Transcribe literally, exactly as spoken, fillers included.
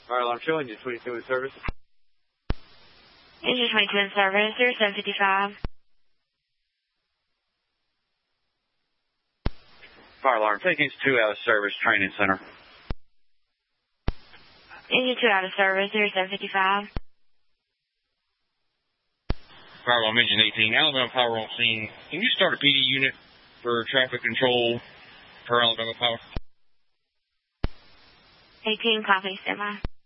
Fire alarm show, engine twenty-two in service. Engine twenty-two in service, zero seven fifty-five. Fire alarm, taking two out of service, training center. Engine two out of service, zero seven fifty-five. Fire alarm, engine eighteen, Alabama Power on scene. Can you start a P D unit for traffic control per Alabama Power? eighteen, copy, stand by.